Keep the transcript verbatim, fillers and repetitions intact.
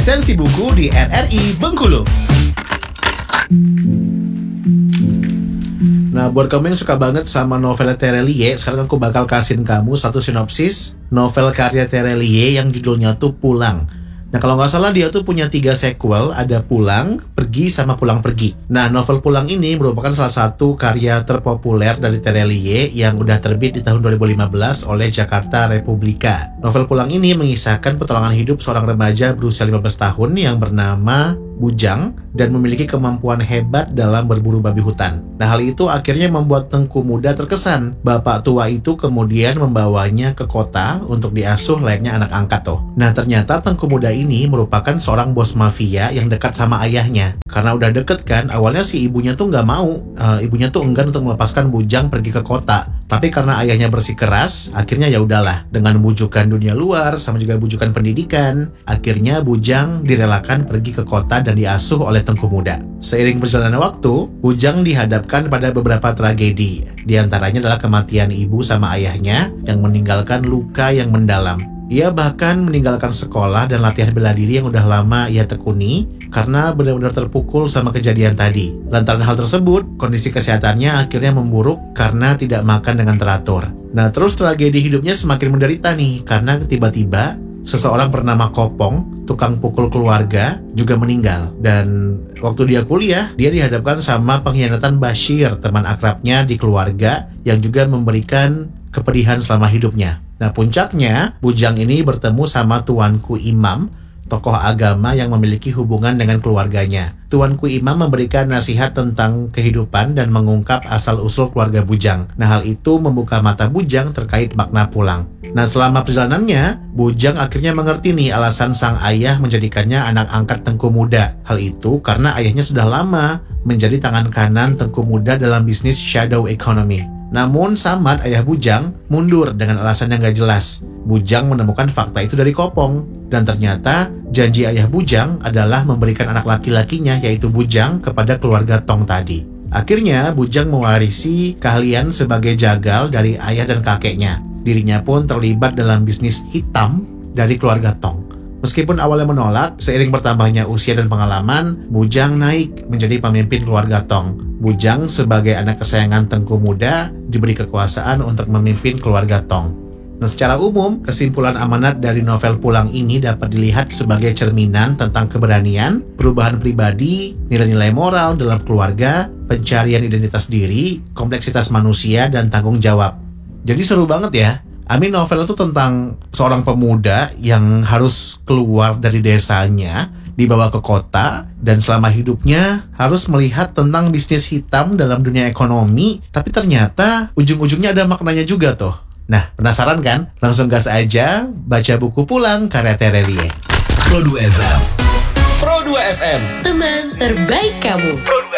Esensi Buku di R R I Bengkulu. Nah, buat kamu yang suka banget sama novel Terelie, sekarang aku bakal kasihin kamu satu sinopsis novel karya Terelie yang judulnya tuh Pulang. Nah, kalau nggak salah dia tuh punya tiga sequel, ada Pulang, Pergi, sama Pulang Pergi. Nah, novel Pulang ini merupakan salah satu karya terpopuler dari Terelie yang udah terbit di tahun dua ribu lima belas oleh Jakarta Republika. Novel Pulang ini mengisahkan petualangan hidup seorang remaja berusia lima belas tahun yang bernama Bujang dan memiliki kemampuan hebat dalam berburu babi hutan. Nah, hal itu akhirnya membuat Tengku Muda terkesan. Bapak tua itu kemudian membawanya ke kota untuk diasuh layaknya anak angkat tuh. Nah, ternyata Tengku Muda ini merupakan seorang bos mafia yang dekat sama ayahnya. Karena udah deket kan, awalnya si ibunya tuh nggak mau. E, ibunya tuh enggan untuk melepaskan Bujang pergi ke kota. Tapi karena ayahnya bersikeras, akhirnya ya udahlah. Dengan bujukan dunia luar sama juga bujukan pendidikan, akhirnya Bujang direlakan pergi ke kota dan diasuh oleh Tengku Muda. Seiring berjalannya waktu, Bujang dihadapkan pada beberapa tragedi. Di antaranya adalah kematian ibu sama ayahnya yang meninggalkan luka yang mendalam. Ia bahkan meninggalkan sekolah dan latihan bela diri yang udah lama ia tekuni karena benar-benar terpukul sama kejadian tadi. Lantaran hal tersebut, kondisi kesehatannya akhirnya memburuk karena tidak makan dengan teratur. Nah, terus tragedi hidupnya semakin menderita nih karena tiba-tiba seseorang bernama Kopong, tukang pukul keluarga, juga meninggal. Dan waktu dia kuliah, dia dihadapkan sama pengkhianatan Bashir, teman akrabnya di keluarga, yang juga memberikan kepedihan selama hidupnya. Nah, puncaknya, Bujang ini bertemu sama Tuanku Imam, tokoh agama yang memiliki hubungan dengan keluarganya. Tuanku Imam memberikan nasihat tentang kehidupan dan mengungkap asal-usul keluarga Bujang. Nah, hal itu membuka mata Bujang terkait makna pulang. Nah, selama perjalanannya, Bujang akhirnya mengerti nih alasan sang ayah menjadikannya anak angkat Tengku Muda. Hal itu karena ayahnya sudah lama menjadi tangan kanan Tengku Muda dalam bisnis shadow economy. Namun, Samad, ayah Bujang, mundur dengan alasan yang gak jelas. Bujang menemukan fakta itu dari Kopong. Dan ternyata, janji ayah Bujang adalah memberikan anak laki-lakinya, yaitu Bujang, kepada keluarga Tong tadi. Akhirnya, Bujang mewarisi keahlian sebagai jagal dari ayah dan kakeknya. Dirinya pun terlibat dalam bisnis hitam dari keluarga Tong. Meskipun awalnya menolak, seiring bertambahnya usia dan pengalaman, Bujang naik menjadi pemimpin keluarga Tong. Bujang sebagai anak kesayangan Tengku Muda diberi kekuasaan untuk memimpin keluarga Tong. Nah, secara umum, kesimpulan amanat dari novel Pulang ini dapat dilihat sebagai cerminan tentang keberanian, perubahan pribadi, nilai-nilai moral dalam keluarga, pencarian identitas diri, kompleksitas manusia, dan tanggung jawab. Jadi seru banget ya. Amin, novel itu tentang seorang pemuda yang harus keluar dari desanya, dibawa ke kota, dan selama hidupnya harus melihat tentang bisnis hitam dalam dunia ekonomi, tapi ternyata ujung-ujungnya ada maknanya juga tuh. Nah, penasaran kan? Langsung gas aja, baca buku Pulang karya Terelie. Pro dua F M. Pro dua F M. Teman terbaik kamu.